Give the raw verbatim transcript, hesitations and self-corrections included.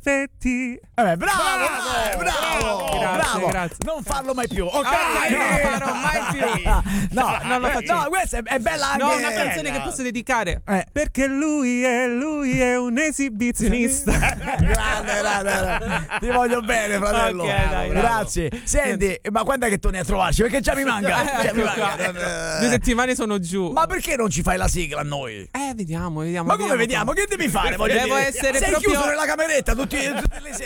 affetti. Eh, bravo, bravo, bravo, Grazie, bravo. grazie. Non farlo mai più. Ok, Ah, non lo farò mai più. No, non lo faccio. No, questa è, è bella anche. No, una canzone che posso dedicare. Eh. Perché lui è, lui è un esibizionista. grande, grande, grande. Ti voglio bene, fratello. Ok, dai, bravo. Grazie. Senti, ma quando è che torni a trovarci? Perché già mi manca. Eh, Già mi ecco qua. manca. Due settimane sono giù. Ma perché non ci fai la sigla a noi? Eh, vediamo, vediamo. Ma come vediamo? Che devi fare? Voglio Devo dire? essere Sei proprio- chiuso nella cameretta tutti, tutte le sere.